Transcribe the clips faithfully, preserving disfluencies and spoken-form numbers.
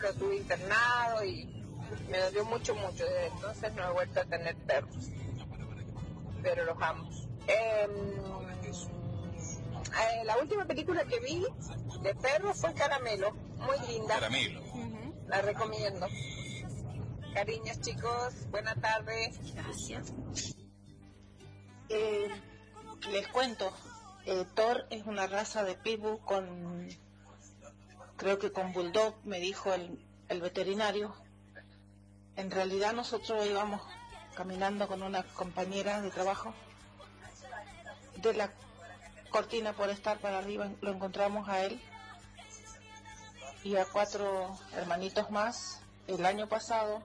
lo tuve internado y me dolió mucho, mucho. Desde entonces no he vuelto a tener perros, pero los amo. Eh, eh, la última película que vi de perros fue Caramelo, muy linda. Caramelo. Uh-huh. La recomiendo. Cariños, chicos, buena tarde. Gracias. Eh, les cuento, eh, Thor es una raza de pitbull con, creo que con bulldog, me dijo el, el veterinario. En realidad nosotros íbamos caminando con una compañera de trabajo, de la cortina por estar para arriba lo encontramos a él y a cuatro hermanitos más el año pasado,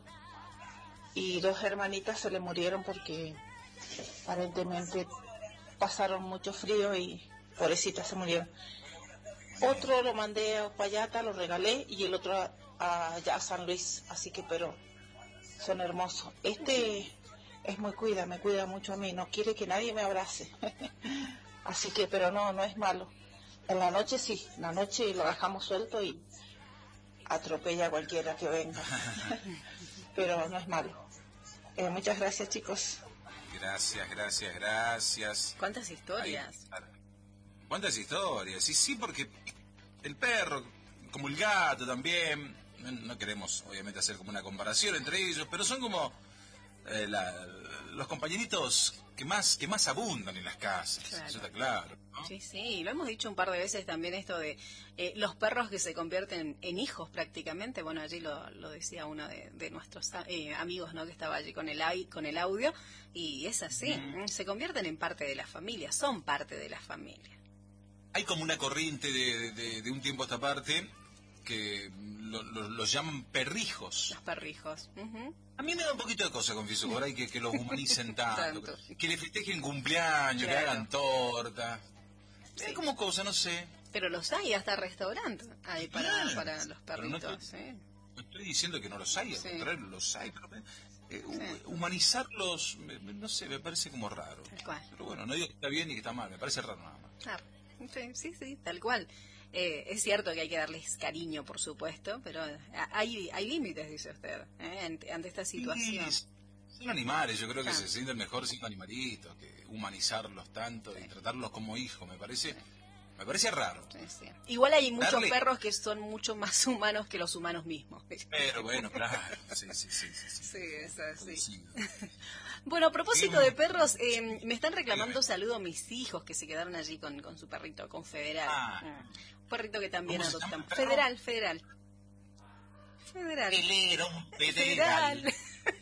y dos hermanitas se le murieron porque aparentemente pasaron mucho frío y pobrecitas se murieron. Otro lo mandé a Payata, lo regalé, y el otro a, a, allá a San Luis, así que pero son hermosos. Este es muy cuida, me cuida mucho a mí, no quiere que nadie me abrace. Así que, pero no, no es malo. En la noche sí, en la noche lo dejamos suelto y atropella a cualquiera que venga. Pero no es malo. Eh, muchas gracias, chicos. Gracias, gracias, gracias. ¿Cuántas historias? Ay, ¿cuántas historias? Sí, sí, porque el perro, como el gato también, no, no queremos obviamente hacer como una comparación entre ellos, pero son como eh, la, los compañeritos que más que más abundan en las casas, claro. Eso está claro, ¿no? Sí, sí, lo hemos dicho un par de veces también esto de eh, los perros que se convierten en hijos prácticamente. Bueno, allí lo, lo decía uno de, de nuestros eh, amigos, ¿no? Que estaba allí con el con el audio, y es así, mm. se convierten en parte de la familia, son parte de la familia. Hay como una corriente de, de, de un tiempo a esta parte que los lo, lo llaman perrijos. Los perrijos. Uh-huh. A mí me da un poquito de cosa, confieso, por ahí que, que los humanicen tanto, tanto. Que, que le festejen cumpleaños, claro. Que hagan torta. Sí. Es como cosa, no sé. Pero los hay hasta restaurantes hay para, sí. para los perritos. No estoy, ¿sí? no estoy diciendo que no los hay, al sí. contrario, los hay, pero eh, sí. humanizarlos, no sé, me parece como raro. Tal cual. Pero bueno, no digo que está bien ni que está mal, me parece raro nada más. Claro. Sí, sí, sí, tal cual. Eh, es cierto que hay que darles cariño, por supuesto, pero hay hay límites, dice usted, ¿eh? ante, ante esta situación. Sí, son animales, yo creo que claro. se sienten mejor siendo animalitos, que humanizarlos tanto sí. y tratarlos como hijos, me parece... Sí. Me parece raro. Sí, sí. Igual hay muchos Darle... perros que son mucho más humanos que los humanos mismos. Pero bueno, claro. Sí, sí, sí. Sí, sí. sí es así. Sí. Bueno, a propósito de perros, eh, me están reclamando saludo mis hijos que se quedaron allí con, con su perrito, con Federal. Ah. Un perrito que también adoptamos. Llama, Federal, Federal. Federal. Él era un federal.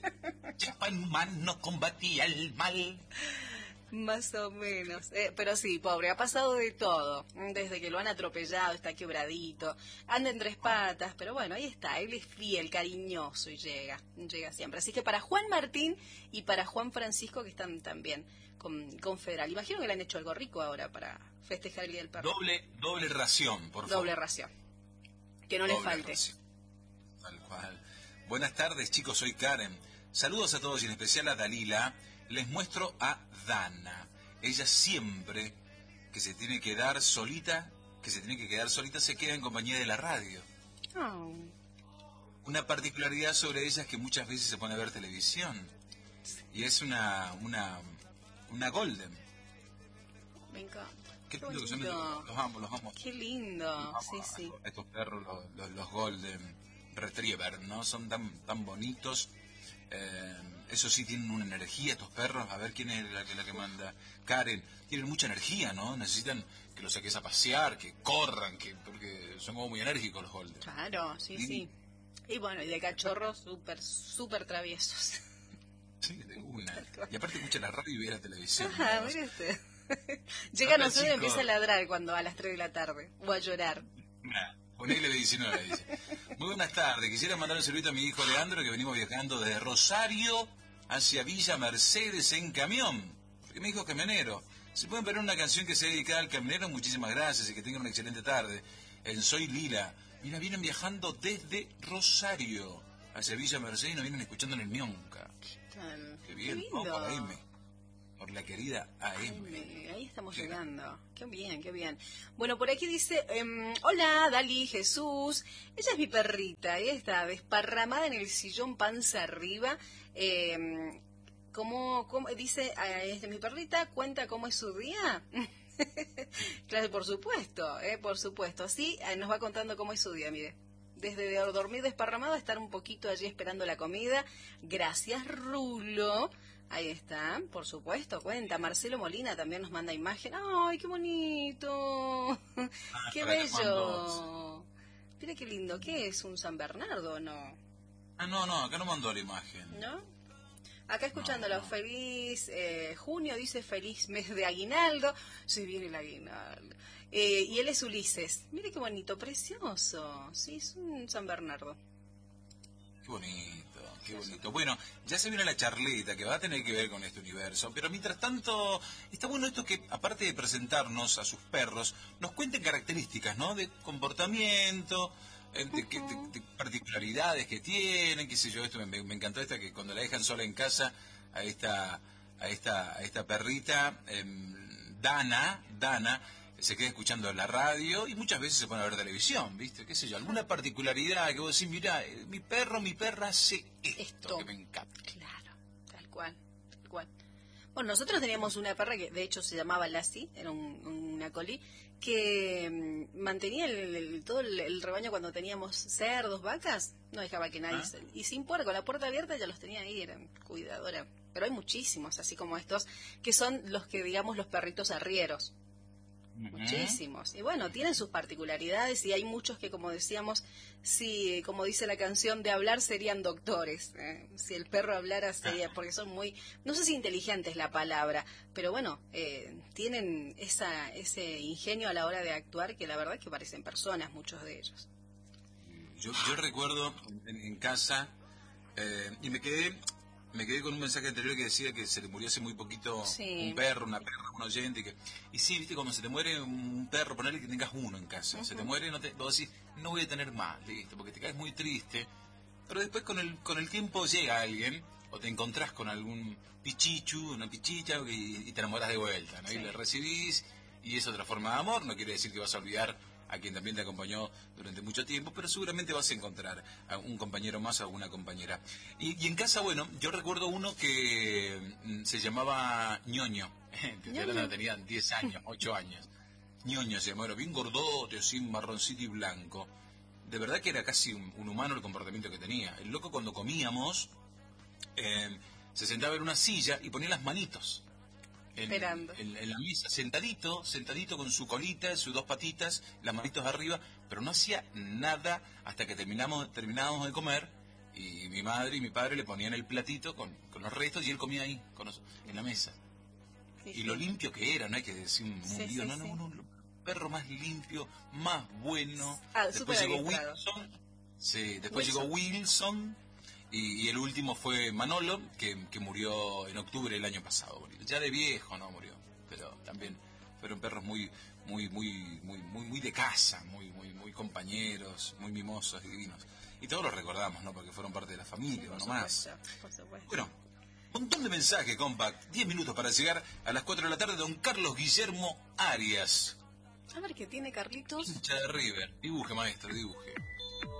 Chapman no combatía el mal. Más o menos, eh, pero sí, pobre, ha pasado de todo, desde que lo han atropellado, está quebradito, anda en tres patas, pero bueno, ahí está, él es fiel, cariñoso y llega, llega siempre. Así que para Juan Martín y para Juan Francisco, que están también con, con Federal, imagino que le han hecho algo rico ahora para festejar el Día del Perro. Doble, doble ración, por favor. Doble ración, que no doble le falte. Ración. Tal cual. Buenas tardes, chicos, soy Karen. Saludos a todos y en especial a Dalila. Les muestro a Dana. Ella siempre que se tiene que dar solita, que se tiene que quedar solita, se queda en compañía de la radio. Oh. Una particularidad sobre ella es que muchas veces se pone a ver televisión. Y es una una una golden. Me encanta. Qué lindo que son los, los amo, los amo. Qué lindo, amo, sí, sí. Estos perros, los, los, los golden retriever, ¿no? Son tan tan bonitos. Eh, eso sí, tienen una energía estos perros. A ver quién es la que, la que manda. Karen, tienen mucha energía, ¿no? Necesitan que los saques a pasear, que corran, que porque son como muy enérgicos los golden. Claro, sí, y, sí. Y bueno, y de cachorros súper, súper traviesos. Sí, de una. Y aparte escucha la radio y ve la televisión. Ajá, mire usted. Llega a nosotros y empieza a ladrar cuando a las tres de la tarde, o a llorar. Nah. Ponele de diecinueve, dice. Muy buenas tardes. Quisiera mandar un saludito a mi hijo Leandro, que venimos viajando desde Rosario hacia Villa Mercedes en camión. Porque mi hijo es camionero. Si pueden poner una canción que sea dedicada al camionero, muchísimas gracias y que tengan una excelente tarde. En Soy Lila. Mira, vienen viajando desde Rosario hacia Villa Mercedes y nos vienen escuchando en el Mionca. Tan... Qué bien, Qué lindo. ¿no? Para irme. por la querida A M. Ay, ahí estamos Qué llegando. Qué bien, qué bien. Bueno, por aquí dice, em, hola, Dali, Jesús. Ella es mi perrita, ahí está, desparramada en el sillón, panza arriba. Eh, ¿cómo, cómo- dice, eh, este, mi perrita cuenta cómo es su día? Claro, por supuesto, eh, por supuesto. Así eh, nos va contando cómo es su día, mire. Desde de dormir desparramado a estar un poquito allí esperando la comida. Gracias, Rulo. Ahí está, por supuesto, cuenta. Marcelo Molina también nos manda imagen. ¡Ay, qué bonito! Ah, ¡Qué para que Juan bello! Mira qué lindo. ¿Qué es? ¿Un San Bernardo o no? Ah, no, no, acá no mandó la imagen. ¿No? Acá escuchándolo, No, no. feliz eh, junio, dice feliz mes de aguinaldo. Sí, viene el aguinaldo. Eh, y él es Ulises. Mire qué bonito, precioso. Sí, es un San Bernardo. Qué bonito, qué bonito. Bueno, ya se viene la charleta que va a tener que ver con este universo, pero mientras tanto, está bueno esto que, aparte de presentarnos a sus perros, nos cuenten características, ¿no? De comportamiento, eh, de, que- de- de particularidades que tienen, qué sé yo, esto me, me encantó esta que cuando la dejan sola en casa, a esta, a esta, a esta perrita, em, Dana, Dana, se queda escuchando la radio y muchas veces se pone a ver televisión, ¿viste? ¿Qué sé yo? Alguna particularidad que vos decís, mirá, eh, mi perro, mi perra hace esto, Esto. que me encanta. Claro, tal cual, tal cual. Bueno, nosotros teníamos una perra que de hecho se llamaba Lassie, era un- una collie, que mm, mantenía el, el- todo el, el rebaño cuando teníamos cerdos, vacas, no dejaba que nadie... Ah. se- Y sin puerta, con la puerta abierta ya los tenía ahí, eran cuidadora. Pero hay muchísimos, así como estos, que son los que digamos los perritos arrieros. Muchísimos. Y bueno, tienen sus particularidades y hay muchos que, como decíamos, si, como dice la canción, de hablar serían doctores. ¿eh? Si el perro hablara sería, porque son muy, no sé si inteligente es la palabra, pero bueno, eh, tienen esa, ese ingenio a la hora de actuar que la verdad es que parecen personas, muchos de ellos. Yo, yo recuerdo en, en casa, eh, y me quedé me quedé con un mensaje anterior que decía que se le murió hace muy poquito Sí. un perro, una perra, un oyente. Que, y sí, viste, cuando se te muere un perro, ponerle que tengas uno en casa. Se te muere, no te, vos decís, no voy a tener más, listo, porque te caes muy triste. Pero después con el, con el tiempo llega alguien, o te encontrás con algún pichichu, una pichicha, y, y te enamoras de vuelta, ¿no? Sí. Y le recibís, y es otra forma de amor. No quiere decir que vas a olvidar a quien también te acompañó durante mucho tiempo, pero seguramente vas a encontrar a un compañero más o a una compañera. Y, y en casa, bueno, yo recuerdo uno que mm, se llamaba Ñoño. Ñoño. No, tenía diez años, ocho años. Ñoño se llamaba, era bien gordote, así, marroncito y blanco. De verdad que era casi un, un humano el comportamiento que tenía. El loco, cuando comíamos, eh, se sentaba en una silla y ponía las manitos en, Esperando. en- en la mesa, sentadito, sentadito con su colita, sus dos patitas, las manitos arriba, pero no hacía nada hasta que terminamos, terminábamos de comer, y mi madre y mi padre le ponían el platito con, con los restos y él comía ahí, con los- en la mesa. Sí, Y sí. lo limpio que era, no hay que decir un Sí, lío, sí, no, sí. no, no, no, perro más limpio, más bueno. Ah, Después súper llegó adiestrado. Wilson, sí, después Wilson. llegó Wilson, y, y el último fue Manolo, que, que murió en octubre del año pasado. murió. Ya de viejo no murió, pero también fueron perros muy, muy, muy, muy, muy, muy de casa, muy, muy, muy compañeros, muy mimosos, divinos. Y todos los recordamos, ¿no? Porque fueron parte de la familia, Por no más. supuesto, por supuesto. Bueno, montón de mensajes, Compact. Diez minutos para llegar a las cuatro de la tarde. Don Carlos Guillermo Arias, A ver qué tiene Carlitos. hincha de River. Dibuje, maestro, dibuje.